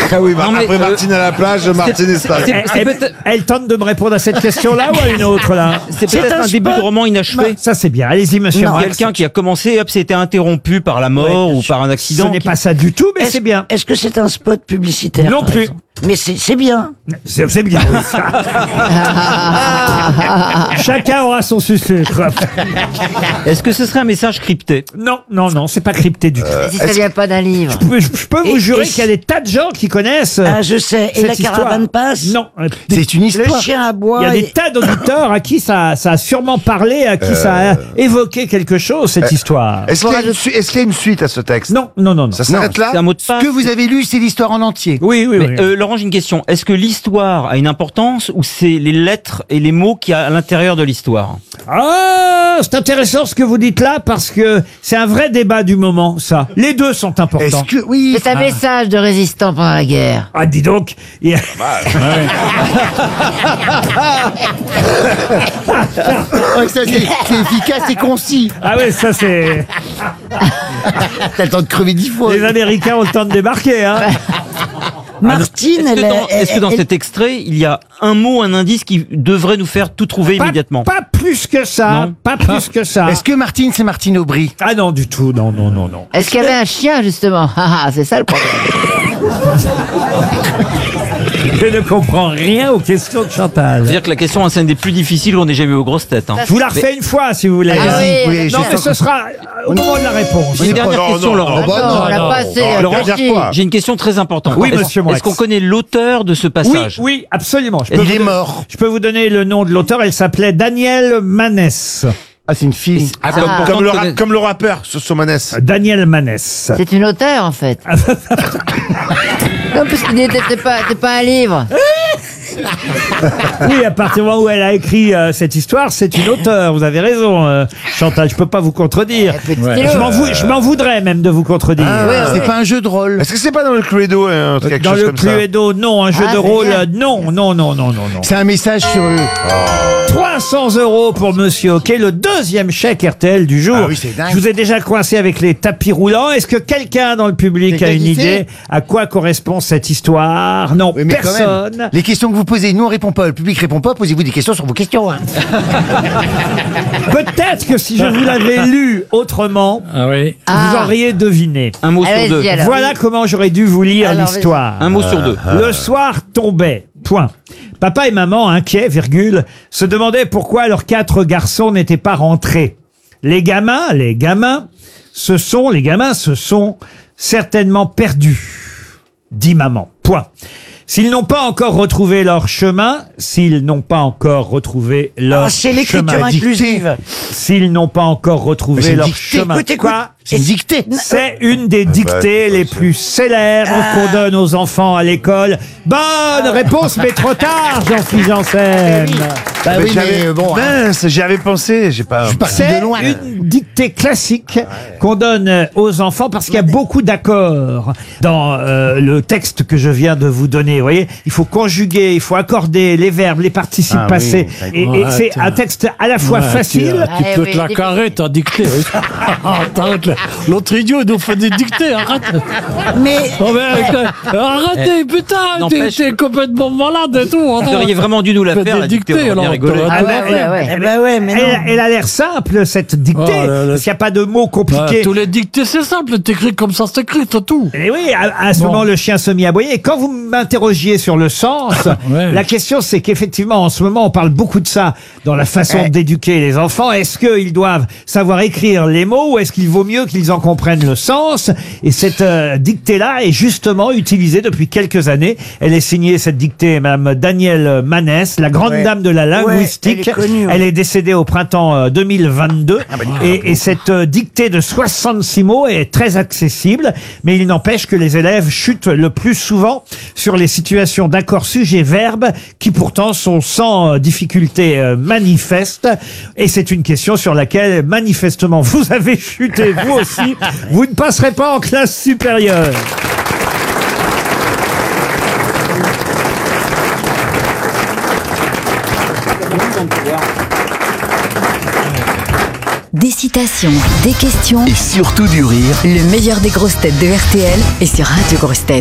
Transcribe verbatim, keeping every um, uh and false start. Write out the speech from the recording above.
Ah oui, bah, Non, mais, après euh, Martine à la plage, Martine Espagne. c'est- c'est Elle, peut-être- elle tente de me répondre à cette question-là ou à une autre là? C'est peut-être un, début de roman inachevé. Ça c'est bien. Allez-y, monsieur Non, Moix. quelqu'un qui a commencé, hop, c'était interrompu par la mort ou par un Ce accident. n'est pas ça du tout, mais c'est bien. Est-ce que c'est un spot publicitaire? Non par plus. exemple Mais c'est c'est bien. C'est c'est bien. oui, ça. Chacun aura son sucre. Est-ce que ce serait un message crypté? Non, non, non, c'est pas crypté du tout. Si ça vient pas d'un livre. Je peux, je peux vous Et- jurer et qu'il y a des tas de gens qui connaissent. Ah, je sais. Et cette la histoire. caravane passe? Non. C'est une Le histoire. chien à bois. Il y a et- des tas d'auditeurs à qui ça, ça a sûrement parlé, à qui ça a évoqué quelque chose, cette histoire. Est-ce qu'il y, a une su- est-ce qu'il y a une suite à ce texte? Non, non, non, non. Ça s'arrête là? C'est un mot de passe. Ce que vous avez lu, c'est l'histoire en entier. Oui, oui, oui. Mais, euh, Laurent, j'ai une question. Est-ce que l'histoire a une importance ou c'est les lettres et les mots qu'il y a à l'intérieur de l'histoire? Ah, c'est intéressant ce que vous dites là parce que c'est un vrai débat du moment, ça. Les deux sont importants. Est-ce que oui C'est un message de résistant pendant la guerre. Ah, dis donc. il y a- Ouais, ça, c'est c'est efficace et concis. Ah ouais, ça c'est. T'as le temps de crever dix fois. Les Américains ont le temps de débarquer, hein. Martine, Est-ce que, elle, dans, elle- est-ce que dans elle- cet extrait, il y a un mot, un indice qui devrait nous faire tout trouver Pas, immédiatement? pas plus que ça, Non. pas plus que ça. Est-ce que Martine, c'est Martine Aubry? Ah non, du tout, non, non, non, non. Est-ce qu'il y avait un chien, justement? Ah, ah, c'est ça le problème. Je ne comprends rien aux questions de Chantal. C'est-à-dire que la question, c'est une des plus difficiles qu'on ait jamais eu aux grosses têtes. Hein. Je vous la refais une fois si vous voulez. Ah oui, oui, non, j'ai mais fait- ce sera au moment de la réponse. J'ai une dernière non, question, non, Laurent. non, bah Attends, on l'a pas assez Laurent, réfléchi. J'ai une question très importante. Oui, Est-ce- monsieur Moix. Est-ce qu'on connaît l'auteur de ce Oui, passage? oui, absolument. Je peux Il vous est don- mort. Je peux vous donner le nom de l'auteur. Elle s'appelait Danielle Manès. Ah, c'est une fille. Ah, comme, Ah. comme le, ra- Connaître- comme le rappeur, ce Somanès. Danielle Manès. C'est une auteure, en fait. Non, parce qu'il n'était c'est pas, c'est pas un livre. Oui, à partir du moment où elle a écrit euh, cette histoire, c'est une auteure. Vous avez raison, euh, Chantal. Je peux pas vous contredire. Petit Je stylo. m'en vou- je m'en voudrais même de vous contredire. Ah, c'est pas un jeu de rôle. Est-ce que c'est pas dans le Cluedo, hein, un truc, quelque Dans chose le comme ça? Cluedo, non. Un jeu Ah, de c'est rôle, bien. euh, non, non, non, non, non, non. C'est un message sur eux. trois cents euros pour Monsieur Hockey, le deuxième chèque R T L du jour. Ah oui, c'est dingue. Je vous ai déjà coincé avec les tapis roulants. Est-ce que quelqu'un dans le public a Quelqu'un une qui idée sait à quoi correspond cette histoire? Non, Oui, mais quand personne. même, les questions que vous posez, nous on répond pas, le public répond pas, posez-vous des questions sur vos questions. Hein. Peut-être que si je vous l'avais lu autrement, Ah oui. vous Ah. auriez deviné. Un mot sur Allez-y, deux. alors. Voilà comment j'aurais dû vous lire Alors, l'histoire. Un mot sur deux. Le soir tombait. Point. Papa et maman, inquiets, virgule, se demandaient pourquoi leurs quatre garçons n'étaient pas rentrés. Les gamins, les gamins, se sont, les gamins se sont certainement perdus, dit maman. Point. S'ils n'ont pas encore retrouvé leur chemin, s'ils n'ont pas encore retrouvé leur Ah, c'est l'écriture chemin, inclusive. s'ils n'ont pas encore retrouvé c'est une leur dictée. chemin, Écoute, écoute. quoi? C'est une dictée. C'est une des dictées les plus célèbres qu'on donne aux enfants à l'école. Bonne réponse, mais trop tard, Jean-Philippe Janssen. Bah Mais oui, j'avais- mais bon, hein, mince, j'y avais pensé, j'ai pas. je suis parti C'est de loin. une dictée classique qu'on donne aux enfants parce qu'il y a beaucoup d'accords dans euh, le texte que je viens de vous donner. Vous voyez, il faut conjuguer, il faut accorder les verbes, les participes Ah oui, passés. d'accord. et et c'est un texte à la fois facile. Tu peux te la carrer, T'as dicté. Arrête, l'autre idiot, il nous fait des dictées, arrête. Mais Oh, mais, euh, arrêtez, putain, t'es n'empêche- t'es complètement malade et tout. Vous auriez vraiment dû nous la Faites faire, des la dictée, dictées, on aurait bien alors, rigolé. t'aurais- Ah, ouais, ben, ouais, ouais. eh ben ouais, mais non. Elle, elle a l'air simple, cette dictée, Oh là là. parce qu'il n'y a pas de mots Bah, compliqués. tous les dictées, c'est simple, t'écris comme ça, c'est écrit, c'est tout. Et oui, à, à ce Bon. moment, le chien se mit à aboyer. Et quand vous m'interrogiez sur le sens, Ouais. la question, c'est qu'effectivement, en ce moment, on parle beaucoup de ça dans la façon d'éduquer les enfants. Est-ce qu'ils doivent savoir écrire les mots ou est-ce qu'il vaut mieux qu'ils en comprennent le sens? Et cette euh, dictée-là est justement utilisée depuis quelques années. Elle est signée, cette dictée, Madame Danielle Manès, la grande Ouais. dame de la linguistique. elle est connue, ouais. Elle est décédée au printemps euh, deux mille vingt-deux. et, et cette euh, dictée de soixante-six mots est très accessible, mais il n'empêche que les élèves chutent le plus souvent sur les situations d'accord sujet-verbe qui pourtant sont sans euh, difficulté euh, manifeste. Et c'est une question sur laquelle manifestement vous avez chuté vous aussi. Vous ne passerez pas en classe supérieure. Des citations, des questions Et surtout du rire. Le meilleur des grosses têtes de R T L est sur Radio Grosses Têtes.